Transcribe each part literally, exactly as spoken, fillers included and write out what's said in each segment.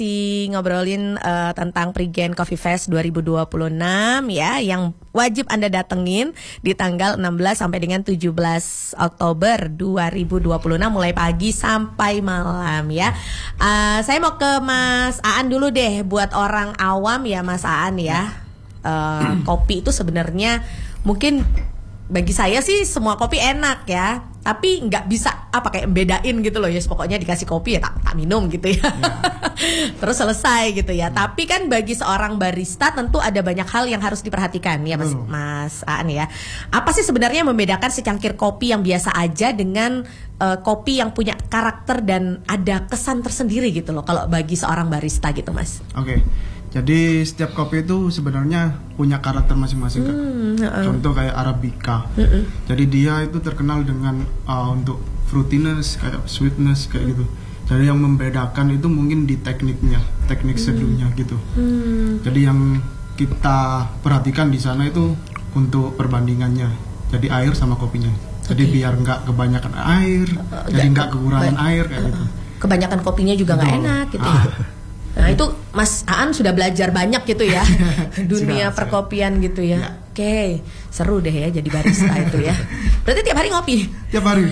masih ngobrolin uh, tentang Prigen Coffee Fest dua ribu dua puluh enam ya, yang wajib Anda datengin di tanggal enam belas sampai dengan tujuh belas Oktober dua ribu dua puluh enam mulai pagi sampai malam ya. Uh, saya mau ke Mas Aan dulu deh, buat orang awam ya Mas Aan ya. Uh, kopi itu sebenarnya mungkin bagi saya sih semua kopi enak ya, tapi nggak bisa apa kayak bedain gitu loh ya, yes, pokoknya dikasih kopi ya tak, tak minum gitu ya, ya. Terus selesai gitu ya. Tapi kan bagi seorang barista tentu ada banyak hal yang harus diperhatikan ya Mas, Mas Aan ya. Apa sih sebenarnya yang membedakan secangkir kopi yang biasa aja dengan uh, kopi yang punya karakter dan ada kesan tersendiri gitu loh kalau bagi seorang barista gitu Mas? Oke. Okay. Jadi setiap kopi itu sebenarnya punya karakter masing-masing kan. Hmm, uh, Contoh kayak Arabica. Uh, uh. Jadi dia itu terkenal dengan uh, untuk fruitiness, kayak sweetness kayak gitu. Jadi yang membedakan itu mungkin di tekniknya, teknik hmm. seduhnya gitu. Hmm. Jadi yang kita perhatikan di sana itu untuk perbandingannya. Jadi air sama kopinya. Jadi okay. biar nggak kebanyakan air, uh, jadi nggak kekurangan ba- air kayak uh, gitu. Kebanyakan kopinya juga nggak enak gitu. Ah. Nah itu Mas Aan sudah belajar banyak gitu ya dunia sudah, perkopian sudah. Gitu ya, ya. Oke, okay. Seru deh ya jadi barista itu ya. Berarti tiap hari ngopi? Tiap hari.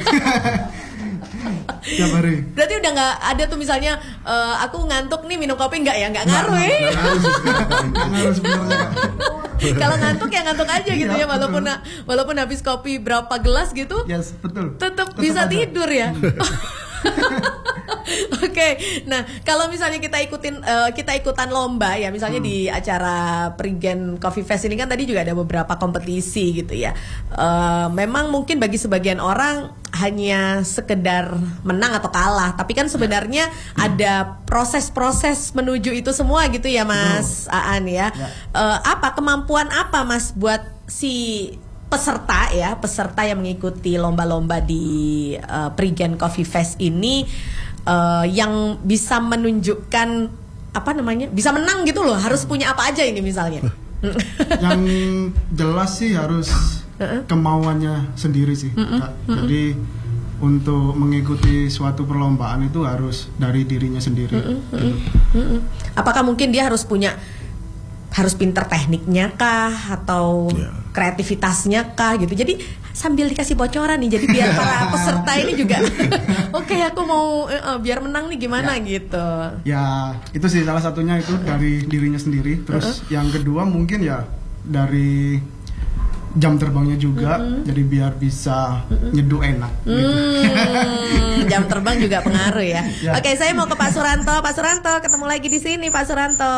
Tiap hari. Berarti udah nggak ada tuh misalnya uh, aku ngantuk nih minum kopi, nggak ya? Nggak ngaruh ya? Nggak ngaruh sebenarnya. Kalau ngantuk ya ngantuk aja gitu ya, ya walaupun betul. walaupun habis kopi berapa gelas gitu, yes, betul. Tetap bisa aja. Tidur ya. Oke, okay. Nah kalau misalnya kita ikutin uh, kita ikutan lomba ya, misalnya hmm. di acara Prigen Coffee Fest ini kan tadi juga ada beberapa kompetisi gitu ya. Uh, memang mungkin bagi sebagian orang hanya sekedar menang atau kalah, tapi kan sebenarnya hmm. ada proses-proses menuju itu semua gitu ya Mas hmm. Aan ya. ya. Uh, apa kemampuan apa Mas buat si peserta ya, peserta yang mengikuti lomba-lomba di uh, Prigen Coffee Fest ini uh, yang bisa menunjukkan apa namanya, bisa menang gitu loh, harus punya apa aja ini misalnya? Yang jelas sih harus kemauannya sendiri sih, Kak. Jadi untuk mengikuti suatu perlombaan itu harus dari dirinya sendiri. Gitu. Apakah mungkin dia harus punya, harus pinter tekniknya kah atau yeah. kreativitasnya kah gitu. Jadi sambil dikasih bocoran nih, jadi biar para peserta ini juga oke okay, aku mau uh, biar menang nih gimana ya. Gitu. Ya itu sih salah satunya itu dari dirinya sendiri. Terus uh-uh. yang kedua mungkin ya dari jam terbangnya juga, uh-uh. jadi biar bisa uh-uh. nyeduh enak hmm, gitu. Jam terbang juga pengaruh ya, ya. Oke, saya mau ke Pak Suranto. Pak Suranto, ketemu lagi di sini Pak Suranto.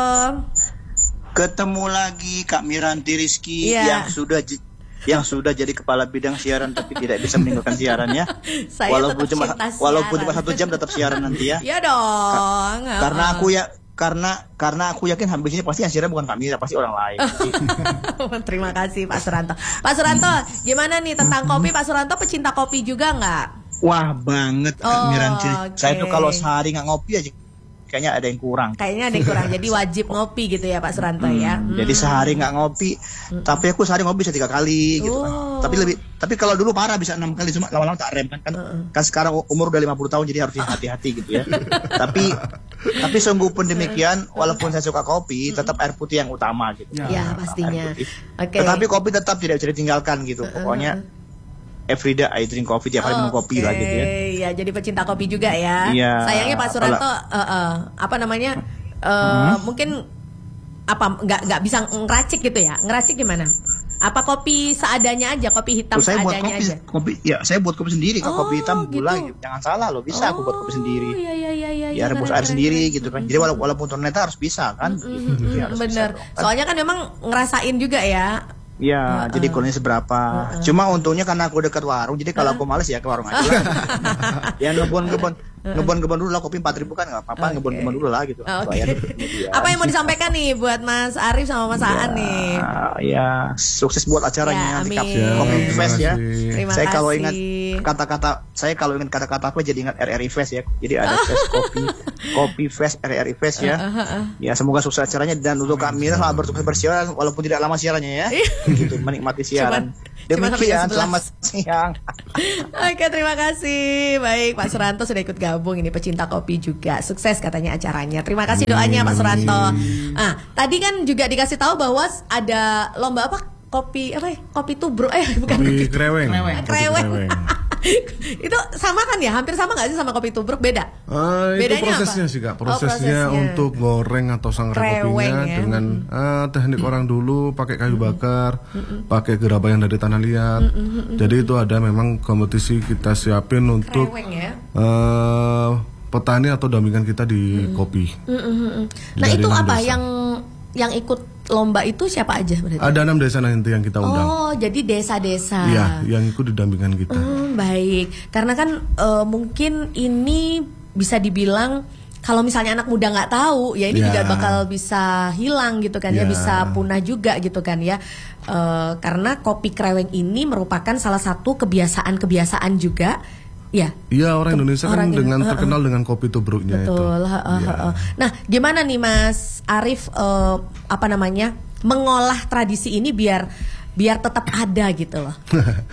Ketemu lagi Kak Miranti Rizky yeah. yang sudah j- yang sudah jadi kepala bidang siaran tapi tidak bisa meninggalkan siarannya. Saya walaupun cuma siaran. walaupun cuma satu jam tetap siaran nanti ya. Iya dong. Ka- karena aku ya karena karena aku yakin hampir sini pasti yang siaran bukan Kak Mira, pasti orang lain. Terima kasih Pak Suranto. Pak Suranto, gimana nih tentang kopi? Pak Suranto pecinta kopi juga nggak? Wah banget Kak oh, Miranti. Okay. Saya tuh kalau sehari nggak ngopi aja kayaknya ada yang kurang. Kayaknya ada yang kurang. Jadi wajib ngopi gitu ya Pak Suranto hmm, ya. Hmm. Jadi sehari nggak ngopi, hmm. tapi aku sehari ngopi bisa tiga kali gitu oh. kan. Tapi lebih, tapi kalau dulu parah bisa enam kali, cuma lama-lama tak rem kan. Kan, uh. kan sekarang umur udah lima puluh tahun jadi harus hati-hati gitu ya. tapi tapi sungguh pun demikian, walaupun saya suka kopi, tetap air putih yang utama gitu. Ya, ya pastinya. Okay. Tetapi kopi tetap tidak bisa ditinggalkan gitu. Pokoknya every day I drink coffee, tiap hari minum kopi lah gitu ya. Iya, jadi pecinta kopi juga ya. Iya. Sayangnya Pak Suranto uh, uh, apa namanya? Uh, hmm? Mungkin apa nggak nggak bisa ngeracik gitu ya? Ngeracik gimana? Apa kopi seadanya aja, kopi hitam oh, saya seadanya buat kopi, aja? Kopi ya, saya buat kopi sendiri, oh, kopi hitam gula gitu. Jangan salah loh, bisa oh, aku buat kopi sendiri. Iya iya iya iya. Ya rebus air sendiri gitu kan. Jadi walaupun, walaupun ternyata harus bisa kan. Mm-hmm. Gitu, ya, harus bener. bisa, kan? Soalnya kan memang ngerasain juga ya. Ya, uh, jadi uh, kurangnya seberapa. Uh, uh. Cuma untungnya karena aku dekat warung, jadi kalau uh. aku males ya ke warung aja lah. Ya ngebon-ngebon, ngebon-ngebon dulu lah, kopi empat ribu kan nggak apa-apa, okay. ngebon-ngebon dulu lah gitu. Uh, okay. Ya. Apa yang mau disampaikan nih buat Mas Arif sama Mas ya, Aan nih? Ya, sukses buat acaranya ya, di Coffee Fest ya. Terima Saya kasih. kalau ingat ingat kata-kata, saya kalau ingat kata-kata apa jadi ingat R R I Fest ya. Jadi ada Fest Kopi, Kopi Fest, R R I Fest ya. Uh, uh, uh. Ya semoga sukses acaranya dan untuk Kak Mira selamat bertugas bersiaran walaupun tidak lama siarannya ya. Gitu, menikmati siaran. Demikian, selamat siang. Oke, terima kasih. Baik, Pak Suranto sudah ikut gabung, ini pecinta kopi juga. Sukses katanya acaranya. Terima kasih doanya Pak Suranto. Ah, tadi kan juga dikasih tahu bahwa ada lomba apa? Kopi apa ya? Kopi tubruk eh bukan kopi kreweng. Kreweng. kreweng. Itu sama kan ya? Hampir sama nggak sih sama kopi tubruk? Beda? Uh, itu prosesnya apa? Sih Kak. Prosesnya, oh, prosesnya untuk goreng atau sangrai kopinya ya? Dengan uh, teknik orang dulu pakai kayu bakar, mm-mm. pakai gerabah yang dari tanah liat. Mm-mm. Jadi itu ada memang kompetisi kita siapin untuk ya? uh, petani atau dampingan kita di mm-mm. kopi. Mm-mm. Nah itu apa desa. yang yang ikut lomba itu siapa aja berarti? Ada enam desa nanti yang kita undang. Oh, jadi desa-desa. Iya, yang ikut didampingan kita. Hmm, baik. Karena kan uh, mungkin ini bisa dibilang kalau misalnya anak muda nggak tahu, ya ini ya. juga bakal bisa hilang gitu kan ya, ya bisa punah juga gitu kan ya. Uh, karena kopi kreweng ini merupakan salah satu kebiasaan-kebiasaan juga. Ya. Iya, orang Indonesia orang kan dengan uh, terkenal uh, dengan kopi tubruknya itu. Betul. Uh, uh, ya. uh. Nah, gimana nih Mas Arief uh, apa namanya mengolah tradisi ini biar biar tetap ada gitu loh.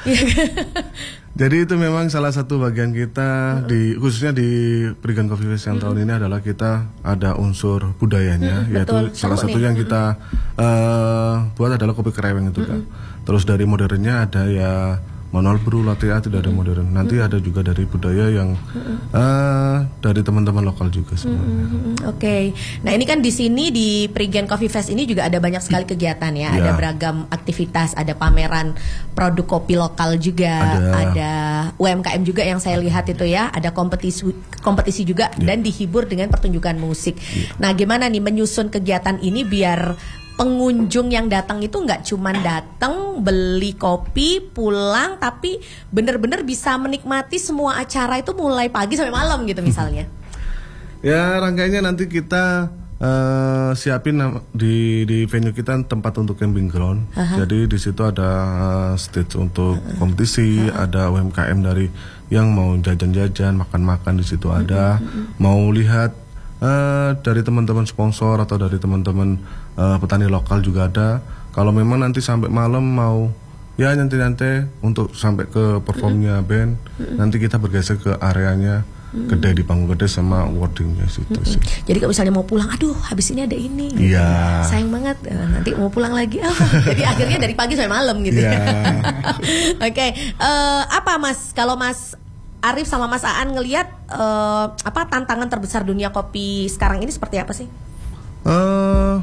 Jadi itu memang salah satu bagian kita di khususnya di Prigen Coffee Fest yang mm-hmm. tahun ini adalah kita ada unsur budayanya, mm-hmm. yaitu betul. salah Seru satu nih. yang kita uh, buat adalah kopi kreweng itu kan. Mm-hmm. Terus dari modernnya ada ya manual brew, latte art, tidak ada modern. Nanti ada juga dari budaya yang uh, dari teman-teman lokal juga sebenarnya. Oke, okay. Nah ini kan di sini di Prigen Coffee Fest ini juga ada banyak sekali kegiatan ya. Ada yeah. beragam aktivitas, ada pameran produk kopi lokal juga, ada, ada U M K M juga yang saya lihat itu ya. Ada kompetisi kompetisi juga yeah. dan dihibur dengan pertunjukan musik. Yeah. Nah gimana nih menyusun kegiatan ini biar pengunjung yang datang itu nggak cuma datang beli kopi pulang, tapi benar-benar bisa menikmati semua acara itu mulai pagi sampai malam gitu misalnya. Ya rangkaiannya nanti kita uh, siapin di di venue kita tempat untuk camping ground. Uh-huh. Jadi di situ ada uh, stage untuk uh-huh. kompetisi, uh-huh. ada U M K M dari yang mau jajan-jajan, makan-makan di situ ada, uh-huh. mau lihat Uh, dari teman-teman sponsor atau dari teman-teman uh, petani lokal juga ada. Kalau memang nanti sampai malam mau ya nanti-nanti untuk sampai ke performnya band, mm-hmm. nanti kita bergeser ke areanya mm-hmm. kedai di panggung gede sama wordingnya situ mm-hmm. sih. Jadi kalau misalnya mau pulang, aduh habis ini ada ini, gitu. Yeah. Sayang banget, uh, nanti mau pulang lagi. Oh, jadi akhirnya dari pagi sampai malam gitu. Yeah. Oke, okay. uh, apa Mas? Kalau Mas Arief sama Mas Aan ngelihat uh, apa tantangan terbesar dunia kopi sekarang ini seperti apa sih? Uh,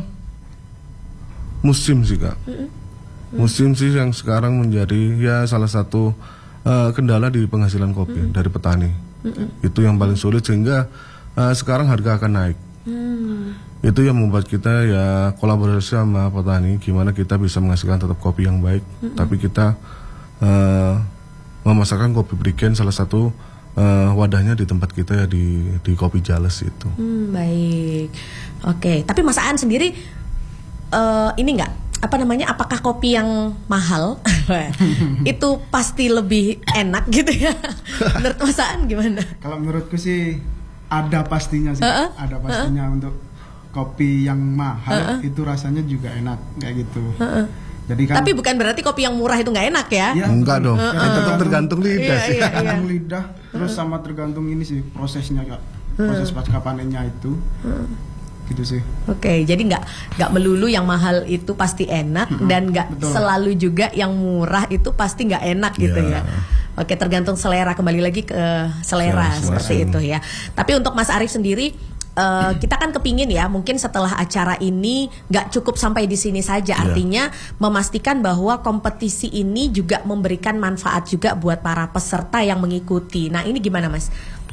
musim sih Kak. Mm-hmm. Mm-hmm. Musim sih yang sekarang menjadi ya salah satu uh, kendala di penghasilan kopi mm-hmm. dari petani. Mm-hmm. Itu yang paling sulit sehingga uh, sekarang harga akan naik. Mm. Itu yang membuat kita ya kolaborasi sama petani gimana kita bisa menghasilkan tetap kopi yang baik, mm-hmm. tapi kita uh, memasarkan kopi Prigen salah satu uh, wadahnya di tempat kita ya di di Kopi Jales itu. Hmm, baik, oke. Okay. Tapi Mas Aan sendiri uh, ini nggak apa namanya? Apakah kopi yang mahal itu pasti lebih enak gitu ya? Menurut Mas Aan gimana? Kalau menurutku sih ada pastinya sih, uh-uh. ada pastinya uh-uh. untuk kopi yang mahal uh-uh. itu rasanya juga enak kayak gitu. Uh-uh. Jadi kan, tapi bukan berarti kopi yang murah itu nggak enak ya? Ya enggak dong, uh, uh, tetap tergantung lidah iya, sih. Iya, tergantung iya. lidah, terus sama tergantung ini sih prosesnya Kak, proses pasca panennya itu, uh. gitu sih. Oke, okay, jadi nggak nggak melulu yang mahal itu pasti enak uh-huh. dan nggak selalu juga yang murah itu pasti nggak enak gitu yeah. ya. Oke, tergantung selera, kembali lagi ke selera ya, seperti itu ya. Tapi untuk Mas Arief sendiri. Uh, kita kan kepingin ya mungkin setelah acara ini nggak cukup sampai di sini saja, yeah. artinya memastikan bahwa kompetisi ini juga memberikan manfaat juga buat para peserta yang mengikuti. Nah ini gimana Mas?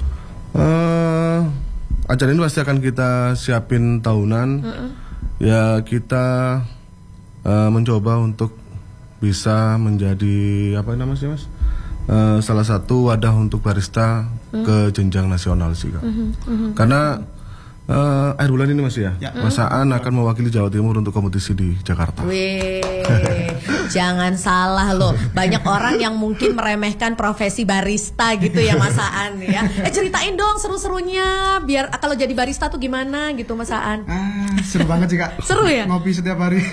Uh, acara ini pasti akan kita siapin tahunan. Uh-uh. Ya kita uh, mencoba untuk bisa menjadi apa namanya Mas? Uh, salah satu wadah untuk barista uh-huh. ke jenjang nasional sih Kak. Uh-huh. Uh-huh. Karena Uh, akhir bulan ini Mas ya. Ya. Mas Aan akan mewakili Jawa Timur untuk kompetisi di Jakarta. Wih, jangan salah loh. Banyak orang yang mungkin meremehkan profesi barista gitu ya Mas Aan ya. Eh ceritain dong seru-serunya biar kalau jadi barista tuh gimana gitu Mas Aan. Ah, seru banget sih Kak. Seru ya? Ngopi setiap hari.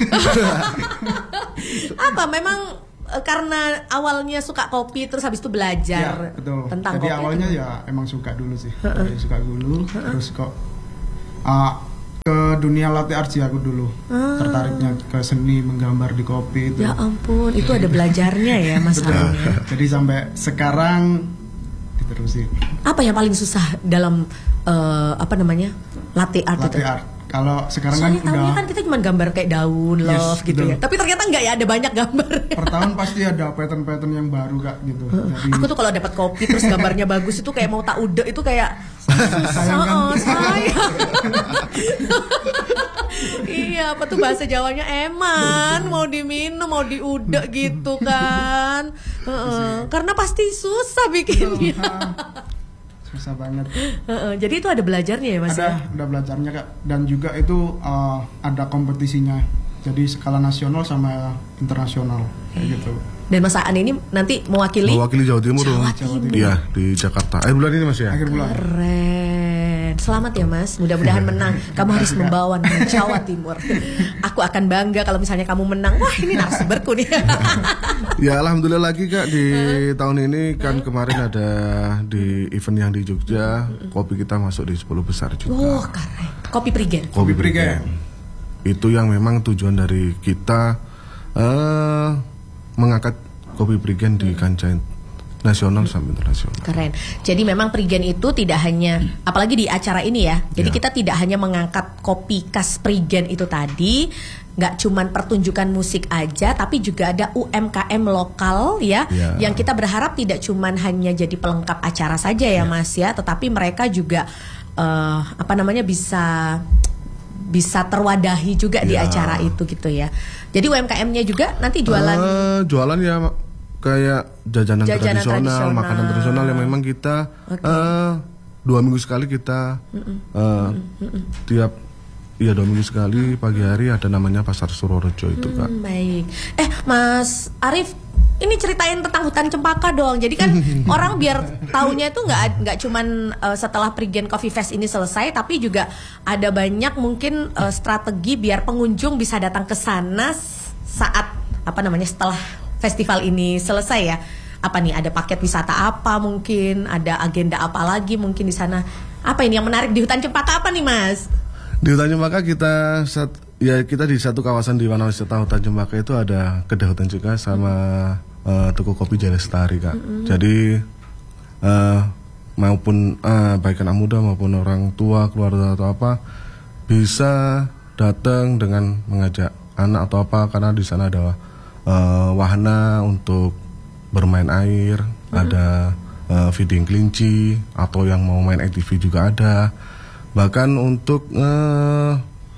Apa memang karena awalnya suka kopi terus habis itu belajar Ya, betul. tentang Jadi kopi? awalnya ya emang suka dulu sih. Jadi suka dulu, terus kok uh, ke dunia latte art sih aku dulu. Ah. Tertariknya ke seni menggambar di kopi itu. Ya ampun, itu ada belajarnya ya Mas Betul. Aan ya. Jadi sampai sekarang diterusin. Apa yang paling susah dalam eh, apa namanya latte art Latte itu? art. Kalau sekarang Soalnya kan tahunya udah kan kita cuma gambar kayak daun, Yes, love gitu betul. ya. Tapi ternyata enggak ya, ada banyak gambar. per tahun pasti ada pattern-pattern yang baru Kak gitu. Jadi Aku tuh kalau dapat kopi terus gambarnya bagus itu kayak mau tak udah itu kayak susah, Sayang kan? oh, sayang. Iya, apa tuh bahasa Jawanya eman, mau diminum, mau diudek gitu kan. Heeh, karena pasti susah bikinnya. susah banget. Heeh, jadi itu ada belajarnya ya Mas ya. Ada ada belajarnya Kak, dan juga itu uh, ada kompetisinya. Jadi skala nasional sama internasional kayak gitu. Dan Mas Aan ini nanti mewakili Mewakili Jawa Timur dong. Jawa Timur. Iya, di Jakarta. Akhir bulan ini Mas ya. Akhir bulan. Keren. Selamat ya Mas, mudah-mudahan menang. Kamu harus membawa nama Jawa Timur. Aku akan bangga kalau misalnya kamu menang. Wah, ini narasumberku nih. Ya alhamdulillah lagi Kak di tahun ini kan kemarin ada di event yang di Jogja, kopi kita masuk di sepuluh besar juga. Oh, keren. Kopi Prigen. Kopi Prigen. Prigen. Itu yang memang tujuan dari kita eh mengangkat kopi Prigen di kancah nasional sampai internasional. Keren. Jadi memang Prigen itu tidak hanya, apalagi di acara ini ya. Jadi Ya. kita tidak hanya mengangkat kopi khas Prigen itu tadi, nggak cuman pertunjukan musik aja, tapi juga ada U M K M lokal ya, Ya. yang kita berharap tidak cuman hanya jadi pelengkap acara saja ya, Mas ya, tetapi mereka juga eh, apa namanya bisa bisa terwadahi juga di Ya. acara itu gitu ya. Jadi U M K M-nya juga nanti jualan. Eh, jualan ya kayak jajanan, Jajanan tradisional, tradisional. makanan tradisional yang memang kita Oke. eh, dua minggu sekali kita eh, tiap iya dua minggu sekali pagi hari ada namanya Pasar Surorejo itu Kak. Hmm, baik. Eh, Mas Arif, ini ceritain tentang hutan cempaka dong. Jadi kan orang biar taunya itu nggak nggak cuman uh, setelah Prigen Coffee Fest ini selesai, tapi juga ada banyak mungkin uh, strategi biar pengunjung bisa datang ke sana saat apa namanya setelah festival ini selesai ya. Apa nih? Ada paket wisata apa mungkin? Ada agenda apa lagi mungkin di sana? Apa ini yang menarik di hutan cempaka apa nih, Mas? Di Hutan Cempaka kita sat, ya kita di satu kawasan di Wana Wisata Hutan Cempaka itu ada kedai hutan juga sama uh, toko kopi Jaya Lestari Kak. Mm-hmm. Jadi uh, maupun uh, baik anak muda maupun orang tua, keluarga atau apa bisa datang dengan mengajak anak atau apa, karena di sana ada uh, wahana untuk bermain air, mm-hmm. ada uh, feeding kelinci atau yang mau main A T V juga ada. Bahkan untuk uh,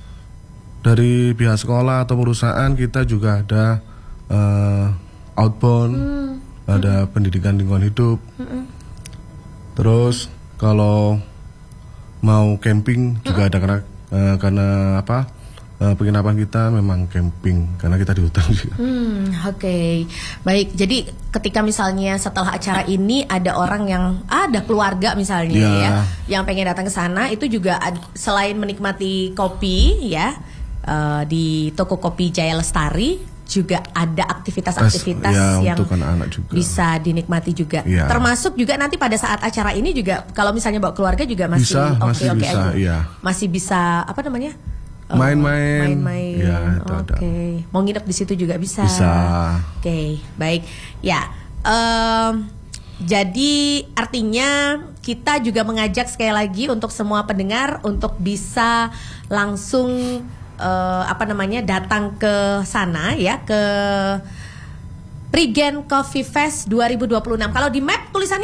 dari pihak sekolah atau perusahaan kita juga ada uh, outbound, hmm. ada hmm. pendidikan lingkungan hidup. Hmm. Terus kalau mau camping juga ada karena uh, karena apa? Uh, penginapan kita memang camping karena kita di hutan juga. Hmm, oke, okay. Baik. Jadi ketika misalnya setelah acara ini ada orang yang ah, ada keluarga misalnya Ya. ya, yang pengen datang ke sana, itu juga ad, selain menikmati kopi ya uh, di toko kopi Jaya Lestari, juga ada aktivitas-aktivitas ya, yang untuk anak-anak juga bisa dinikmati juga. Ya. Termasuk juga nanti pada saat acara ini juga kalau misalnya bawa keluarga juga masih Bisa, oke masih oke bisa, aja. iya. Masih bisa apa namanya? Uh, Main-main. Main-main. Ya, itu Oke. ada. Mau nginep di situ juga bisa. Bisa. Oke, baik. Ya, em, jadi artinya kita juga mengajak sekali lagi untuk semua pendengar untuk bisa langsung eh, apa namanya datang ke sana ya, ke Prigen Coffee Fest dua ribu dua puluh enam. Kalau di map tulisannya apa?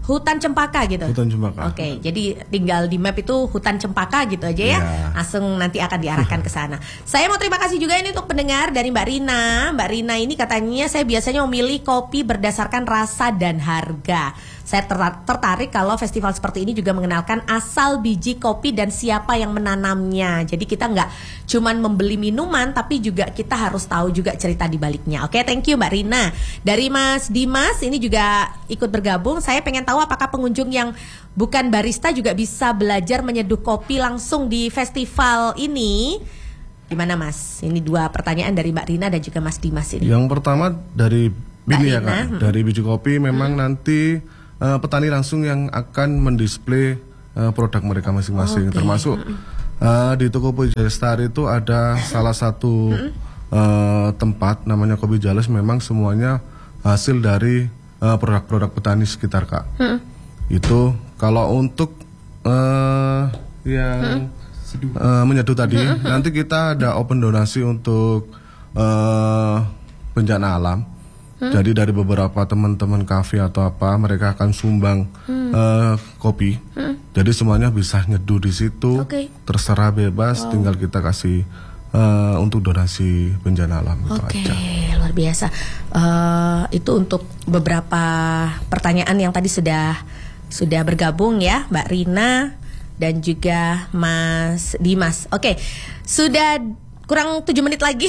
Hutan Cempaka gitu. Hutan Cempaka. Oke, jadi tinggal di map itu Hutan Cempaka gitu aja ya. Ya. Langsung nanti akan diarahkan ke sana. Saya mau terima kasih juga ini untuk pendengar dari Mbak Rina. Mbak Rina ini katanya saya biasanya memilih kopi berdasarkan rasa dan harga. Saya tertarik kalau festival seperti ini juga mengenalkan asal biji kopi dan siapa yang menanamnya. Jadi kita nggak cuman membeli minuman, tapi juga kita harus tahu juga cerita di baliknya. Oke, thank you Mbak Rina. Dari Mas Dimas ini juga ikut bergabung. Saya pengen tahu apakah pengunjung yang bukan barista juga bisa belajar menyeduh kopi langsung di festival ini? Gimana Mas? Ini dua pertanyaan dari Mbak Rina dan juga Mas Dimas ini. Yang pertama dari bini ya Kak, hmm. dari biji kopi memang hmm. nanti uh, petani langsung yang akan mendisplay uh, produk mereka masing-masing, okay. termasuk uh, di toko Kopi Jalestari itu ada salah satu uh, tempat namanya Kopi Jales, memang semuanya hasil dari uh, produk-produk petani sekitar Kak. Hmm. Itu kalau untuk uh, yang hmm. uh, menyeduh tadi, hmm. nanti kita ada open donasi untuk uh, bencana alam. Hmm. Jadi dari beberapa teman-teman kafe atau apa, mereka akan sumbang hmm. uh, kopi. Hmm. Jadi semuanya bisa nyeduh di situ. Okay. Terserah bebas, wow. tinggal kita kasih uh, untuk donasi bencana alam. Oke, okay. luar biasa. Uh, itu untuk beberapa pertanyaan yang tadi sudah sudah bergabung ya, Mbak Rina dan juga Mas Dimas. Oke, okay. sudah kurang tujuh menit lagi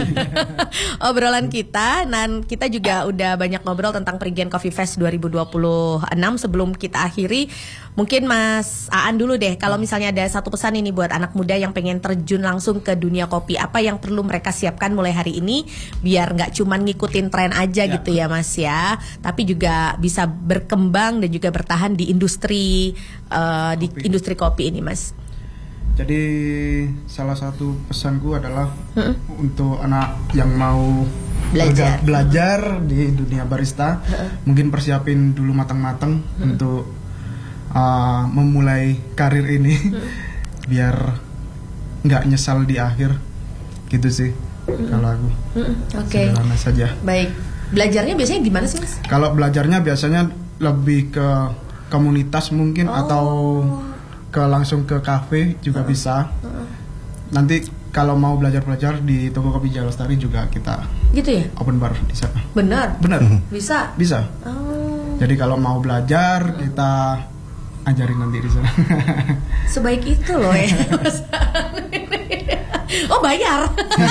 obrolan kita, dan kita juga udah banyak ngobrol tentang Prigen Coffee Fest dua ribu dua puluh enam. Sebelum kita akhiri, mungkin Mas Aan dulu deh, kalau misalnya ada satu pesan ini buat anak muda yang pengen terjun langsung ke dunia kopi, apa yang perlu mereka siapkan mulai hari ini biar nggak cuman ngikutin tren aja ya. Gitu ya Mas ya, tapi juga bisa berkembang dan juga bertahan di industri uh, di industri kopi ini Mas. Jadi salah satu pesanku adalah hmm? untuk anak yang mau belajar, belajar di dunia barista, hmm. mungkin persiapin dulu matang-matang hmm. untuk uh, memulai karir ini, hmm. biar nggak nyesal di akhir, gitu sih hmm. kalau aku. Hmm. Oke. Okay. Sederhana saja. Baik. Belajarnya biasanya gimana sih Mas? Kalau belajarnya biasanya lebih ke komunitas mungkin oh. atau ke langsung ke kafe juga uh, bisa. Uh. Nanti kalau mau belajar-belajar di toko Kopi Jalestari juga kita gitu ya? Open bar di sana. Benar? Benar. Bisa? Bisa. Oh. Jadi kalau mau belajar uh. kita ajarin nanti di sana. Sebaik itu loh ya. Oh bayar.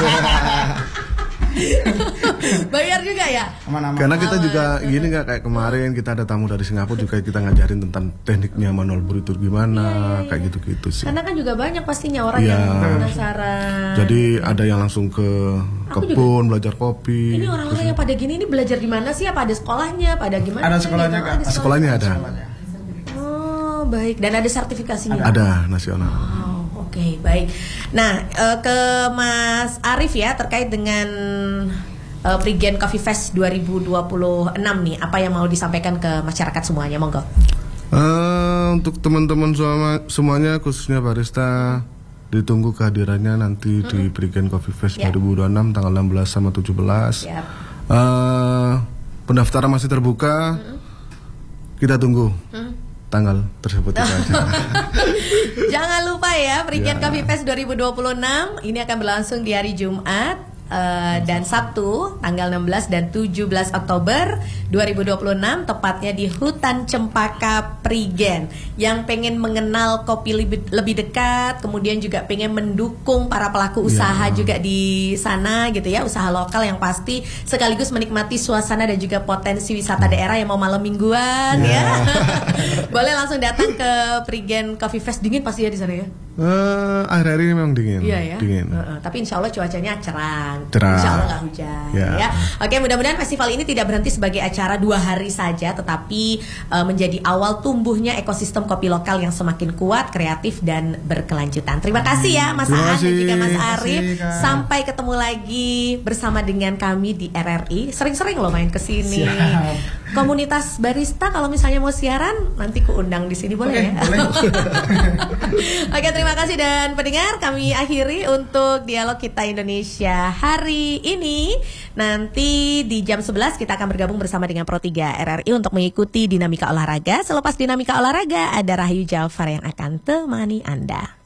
Bayar juga ya? Aman-aman. Karena kita juga gini nggak, kayak kemarin kita ada tamu dari Singapura juga kita ngajarin tentang tekniknya manual brew itu gimana, yeah, yeah, yeah. kayak gitu-gitu sih. Karena kan juga banyak pastinya orang yeah. yang penasaran. Jadi ada yang langsung ke Aku kebun juga. Belajar kopi. Ini orang-orang yang pada gini ini belajar di mana sih? Apa ada sekolahnya? Pada gimana? Ada sekolahnya gitu? Kak. Ada sekolahnya ada. Sekolahnya. Oh baik. Dan ada sertifikasinya? Ada, ada nasional. Oh. Oke, okay, baik. Nah, uh, ke Mas Arif ya terkait dengan uh, Prigen Coffee Fest dua ribu dua puluh enam nih, apa yang mau disampaikan ke masyarakat semuanya, monggo. Uh, untuk teman-teman semua, semuanya khususnya barista, ditunggu kehadirannya nanti mm-hmm. di Prigen Coffee Fest yeah. dua ribu dua puluh enam tanggal enam belas sama tujuh belas. Yep. Uh, pendaftaran masih terbuka. Mm-hmm. Kita tunggu. Mm-hmm. Tanggal tersebut itu aja. Jangan lupa ya, Prigen yeah. Coffee Fest dua ribu dua puluh enam ini akan berlangsung di hari Jumat uh, dan Sabtu tanggal enam belas dan tujuh belas Oktober dua ribu dua puluh enam, tepatnya di Hutan Cempaka Prigen. Yang pengen mengenal kopi lebih, lebih dekat, kemudian juga pengen mendukung para pelaku usaha yeah. juga di sana gitu ya, usaha lokal yang pasti sekaligus menikmati suasana dan juga potensi wisata daerah yang mau malam mingguan yeah. ya. Boleh langsung datang ke Prigen Coffee Fest. Dingin pasti ya di sana ya? Uh, akhir-akhir ini memang dingin. Iya ya. Dingin. Uh, uh, tapi insya Allah cuacanya cerah. Cerah. Insya Allah nggak hujan. Yeah. Ya. Oke, mudah-mudahan festival ini tidak berhenti sebagai acara dua hari saja, tetapi uh, menjadi awal tumbuhnya ekosistem kopi lokal yang semakin kuat, kreatif dan berkelanjutan. Terima kasih ya Mas Aan dan juga Mas Arif. Kasih, Sampai ketemu lagi bersama dengan kami di R R I. Sering-sering loh main kesini. komunitas barista kalau misalnya mau siaran nanti ku undang di sini boleh Oke, ya? boleh. Oke, terima kasih dan pendengar, kami akhiri untuk dialog kita Indonesia hari ini. Nanti di jam sebelas kita akan bergabung bersama dengan Pro tiga R R I untuk mengikuti dinamika olahraga. Selepas dinamika olahraga ada Rahayu Jafar yang akan temani Anda.